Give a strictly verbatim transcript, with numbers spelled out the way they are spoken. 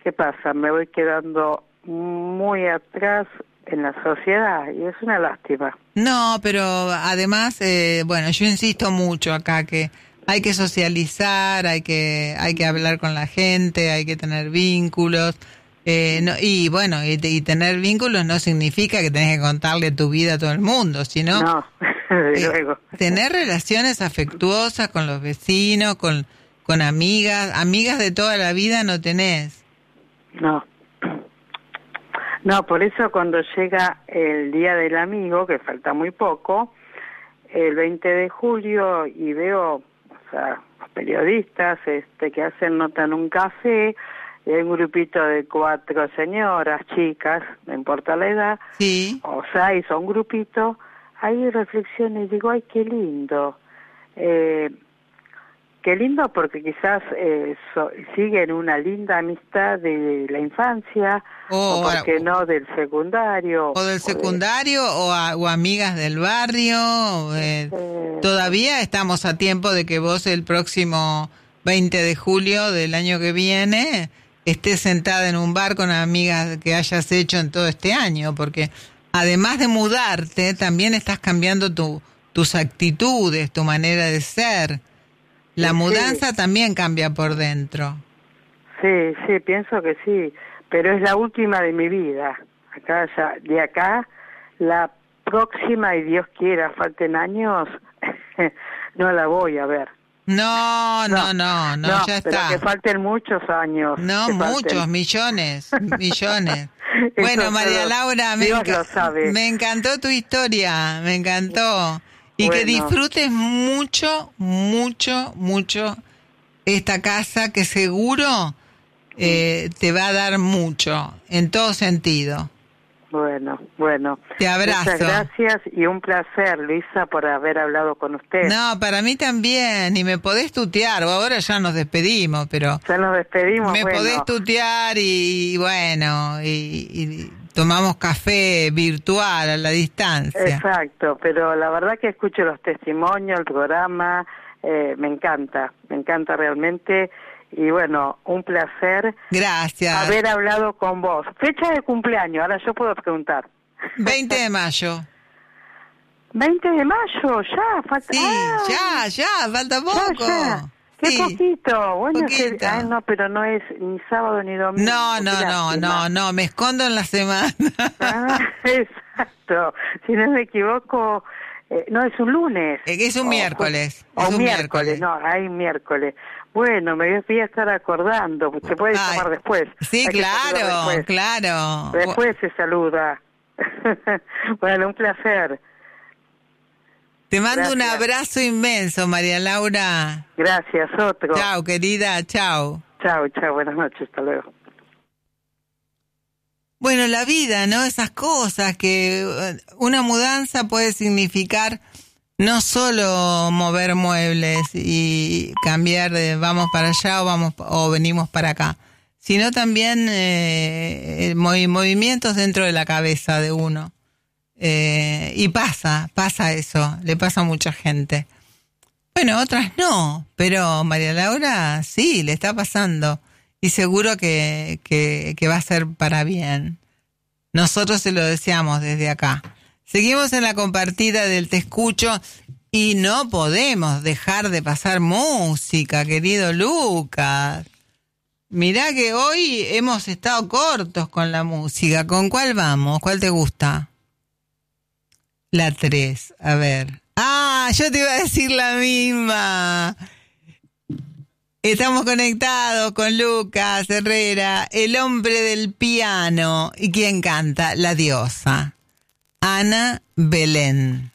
¿qué pasa? Me voy quedando muy atrás en la sociedad y es una lástima. No, pero además, eh, bueno, yo insisto mucho acá que hay que socializar, hay que hay que hablar con la gente, hay que tener vínculos. Eh, no, y bueno, y, y tener vínculos no significa que tenés que contarle tu vida a todo el mundo, sino No, desde eh, luego. tener relaciones afectuosas con los vecinos, con, con amigas, amigas de toda la vida no tenés. No. No, por eso cuando llega el Día del Amigo, que falta muy poco, el veinte de julio, y veo, o sea, los periodistas este, que hacen nota en un café, y hay un grupito de cuatro señoras, chicas, no importa la edad, Sí. o seis, o un grupito, ahí reflexiono y digo, ay, qué lindo. Eh, qué lindo porque quizás eh, so, siguen una linda amistad de la infancia, o, o por qué no del secundario. O del secundario, o, de... o, a, o amigas del barrio. Eh, eh, todavía estamos a tiempo de que vos el próximo veinte de julio del año que viene estés sentada en un bar con amigas que hayas hecho en todo este año, porque además de mudarte, también estás cambiando tu, tus actitudes, tu manera de ser. La sí, mudanza sí. también cambia por dentro. Sí, sí, pienso que sí, pero es la última de mi vida. Acá ya, de acá, la próxima, y Dios quiera, falten años, no la voy a ver. No, no, no, no, no, ya pero está. que falten muchos años. No, muchos, falten. millones, millones. Bueno, María solo, Laura, me, Dios enca- lo sabe. me encantó tu historia, me encantó. Y bueno. que disfrutes mucho, mucho, mucho esta casa que seguro eh, te va a dar mucho, en todo sentido. Bueno, bueno. Te abrazo. Muchas gracias y un placer, Luisa, por haber hablado con usted. No, para mí también, y me podés tutear, ahora ya nos despedimos, pero... Ya nos despedimos, Me bueno. podés tutear y, y bueno, y, y tomamos café virtual a la distancia. Exacto, pero la verdad que escucho los testimonios, el programa, eh, me encanta, me encanta realmente. Y bueno, un placer. Gracias. Haber hablado con vos. Fecha de cumpleaños, ahora yo puedo preguntar. veinte de mayo. veinte de mayo, ya, falta. Sí, ah, ya, ya, falta poco. Ya, ya. Qué sí. poquito. Bueno, poquito. Que, ay, no, pero no es ni sábado ni domingo. No, no, no, no, no, me escondo en la semana. Ah, exacto. Si no me equivoco, eh, no, es un lunes. Es un o, miércoles. O es un un miércoles, miércoles, no, hay miércoles. Bueno, me voy a estar acordando, se puede Ay, llamar después. Sí, claro, después. claro. Después se saluda. Bueno, un placer. Te mando Gracias. un abrazo inmenso, María Laura. Gracias, otro. Chao, querida, chao. Chao, chao, buenas noches, hasta luego. Bueno, la vida, ¿no? Esas cosas que una mudanza puede significar no solo mover muebles y cambiar de vamos para allá o vamos o venimos para acá, sino también eh, movi- movimientos dentro de la cabeza de uno. Eh, y pasa, pasa eso, le pasa a mucha gente. Bueno, otras no, pero María Laura sí, le está pasando. Y seguro que, que, que va a ser para bien. Nosotros se lo deseamos desde acá. Seguimos en la compartida del Te Escucho y no podemos dejar de pasar música, querido Lucas. Mirá que hoy hemos estado cortos con la música. ¿Con cuál vamos? ¿Cuál te gusta? La tres, a ver. Ah, yo te iba a decir la misma. Estamos conectados con Lucas Herrera, el hombre del piano. ¿Y quién canta? La diosa, Ana Belén.